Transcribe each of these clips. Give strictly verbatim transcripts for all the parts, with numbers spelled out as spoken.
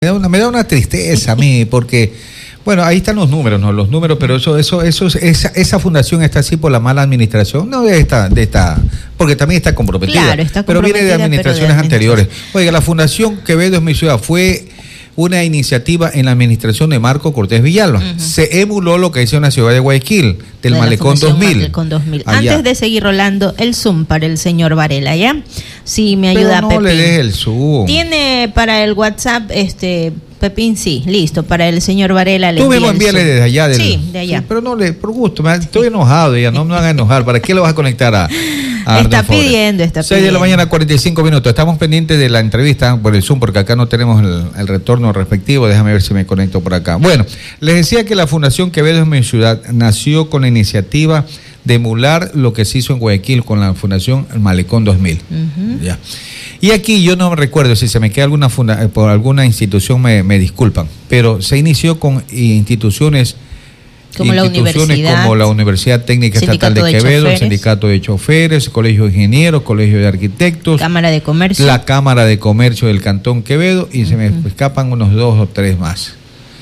Me da una, me da una tristeza a mí, porque, bueno, ahí están los números, ¿no? Los números, pero eso, eso, eso, esa, esa fundación está así por la mala administración, no de esta, de esta, porque también está comprometida, claro, está pero viene de administraciones de anteriores. Oiga, la Fundación Quevedo es mi ciudad, fue una iniciativa en la administración de Marco Cortés Villalba. Uh-huh. Se emuló lo que hizo en la ciudad de Guayaquil, del de Malecón dos mil. Malecón dos mil. Antes de seguir rolando, el Zoom para el señor Varela, ¿ya? Sí, me ayuda Pero no Pepín. le deje el Zoom. Tiene para el WhatsApp, este, Pepín, sí, listo. Para el señor Varela le Tú mismo envíale desde allá. Del, sí, de allá. Sí, pero no le, por gusto, me, estoy enojado ya, no me van a enojar. ¿Para qué lo vas a conectar a, a Está pidiendo, está pidiendo. seis de la mañana, cuarenta y cinco minutos. Estamos pendientes de la entrevista por el Zoom, porque acá no tenemos el, el retorno respectivo. Déjame ver si me conecto por acá. Bueno, les decía que la Fundación Quevedo es mi ciudad nació con la iniciativa de emular lo que se hizo en Guayaquil con la Fundación Malecón dos mil. Uh-huh. Ya. Y aquí yo no me recuerdo, si se me queda alguna funda, por alguna institución me, me disculpan, pero se inició con instituciones como la universidad, como la Universidad Técnica Estatal de, de Quevedo, el Sindicato de Choferes, Colegio de Ingenieros, Colegio de Arquitectos, Cámara de Comercio, la Cámara de Comercio del Cantón Quevedo, y uh-huh. se me escapan unos dos o tres más.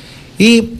Y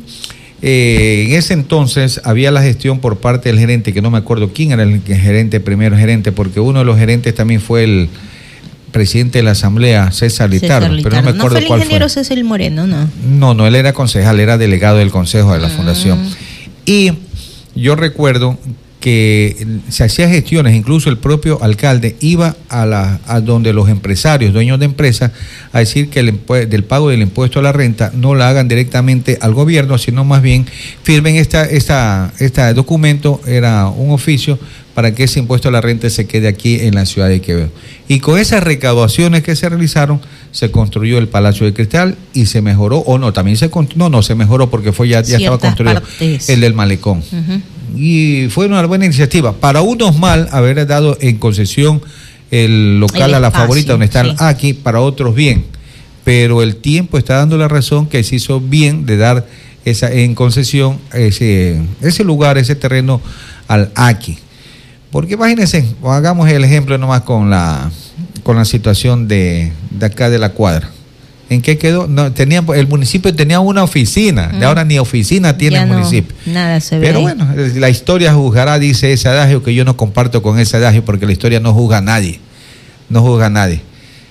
eh, en ese entonces había la gestión por parte del gerente, que no me acuerdo quién era el gerente, primero gerente, porque uno de los gerentes también fue el presidente de la Asamblea, César Litardo, César Litardo. Pero no me acuerdo cuál fue. ¿No fue el ingeniero César Moreno, no? No, no, él era concejal, era delegado del Consejo de la mm. Fundación. Y yo recuerdo que se hacían gestiones, incluso el propio alcalde iba a la a donde los empresarios, dueños de empresas, a decir que el impue- del pago del impuesto a la renta no la hagan directamente al gobierno, sino más bien firmen esta, esta, este documento, era un oficio para que ese impuesto a la renta se quede aquí en la ciudad de Quevedo. Y con esas recaudaciones que se realizaron, se construyó el Palacio de Cristal y se mejoró, o no, también se no, no se mejoró porque fue ya, ya estaba construido partes. El del Malecón. Uh-huh. Y fue una buena iniciativa. Para unos mal haber dado en concesión el local el a la espacio, favorita donde están sí. aquí, para otros bien. Pero el tiempo está dando la razón que se hizo bien de dar esa en concesión ese, ese lugar, ese terreno al Aki. Porque imagínense, hagamos el ejemplo nomás con la con la situación de, de acá de la cuadra. ¿En qué quedó? No, tenía, el municipio tenía una oficina, mm. de ahora ni oficina tiene ya el municipio. No, nada se ve. Pero bueno, la historia juzgará, dice ese adagio, que yo no comparto con ese adagio, porque la historia no juzga a nadie, no juzga a nadie.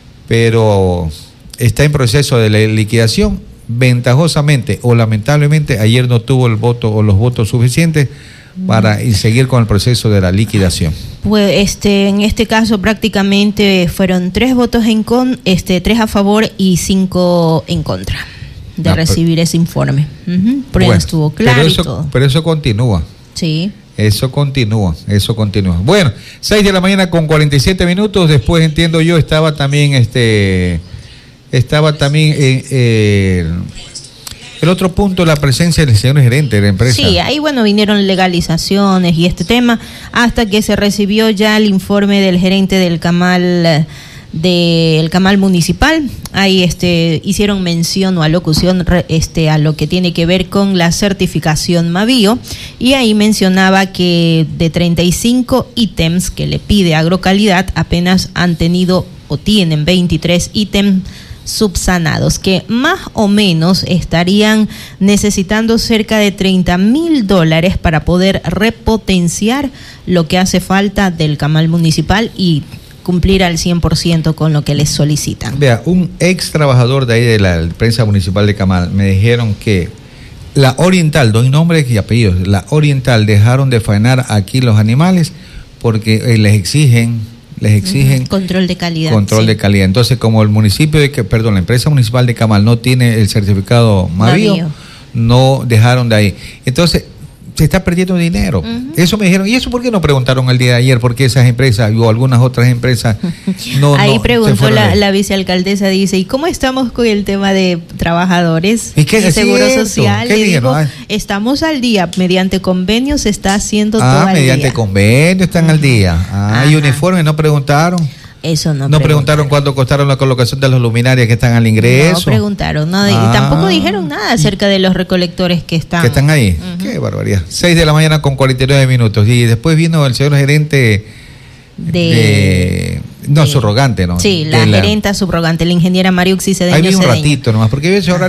Pero está en proceso de liquidación, ventajosamente o lamentablemente, ayer no tuvo el voto o los votos suficientes para y seguir con el proceso de la liquidación. Pues este, en este caso prácticamente fueron tres votos en con, este, tres a favor y cinco en contra de ah, recibir pero, ese informe. Uh-huh. Pero bueno, estuvo claro pero eso, y todo. Pero eso continúa. Sí. Eso continúa, eso continúa. Bueno, seis de la mañana con cuarenta y siete minutos. Después entiendo yo estaba también este, estaba también eh, eh, el otro punto, la presencia del señor gerente de la empresa. Sí, ahí bueno, vinieron legalizaciones y este tema, hasta que se recibió ya el informe del gerente del Camal, del Camal municipal. Ahí este hicieron mención o alocución este a lo que tiene que ver con la certificación Mavío, y ahí mencionaba que de treinta y cinco ítems que le pide Agrocalidad, apenas han tenido o tienen veintitrés ítems subsanados, que más o menos estarían necesitando cerca de treinta mil dólares para poder repotenciar lo que hace falta del Camal municipal y cumplir al cien por ciento con lo que les solicitan. Vea, un ex trabajador de ahí de la prensa municipal de Camal me dijeron que la Oriental, doy nombres y apellidos, la Oriental dejaron de faenar aquí los animales porque les exigen les exigen uh-huh. control de calidad. Control sí. de calidad. Entonces, como el municipio de que, perdón, la empresa municipal de Camal no tiene el certificado Mavío, Mavío. no dejaron de ahí. Entonces, se está perdiendo dinero. Uh-huh. Eso me dijeron. ¿Y eso por qué no preguntaron el día de ayer? ¿Por qué esas empresas o algunas otras empresas no Ahí no, preguntó la, la vicealcaldesa, dice, ¿y cómo estamos con el tema de trabajadores y qué, y seguro social? ¿Qué Le dijeron? digo, estamos al día, mediante convenio se está haciendo ah, todo al mediante día. convenio están uh-huh. al día. Ah, y uniformes no preguntaron. Eso no. No preguntaron cuánto costaron la colocación de las luminarias que están al ingreso. No preguntaron, no, ah, y tampoco dijeron nada acerca de los recolectores que están. Que están ahí. Uh-huh. Qué barbaridad. seis de la mañana con cuarenta y nueve minutos. Y después vino el señor gerente de, No, subrogante, ¿no? Sí, la, la gerenta subrogante, la ingeniera Mariuxi Cedeño Ahí vi un Cedeño. ratito nomás, porque ese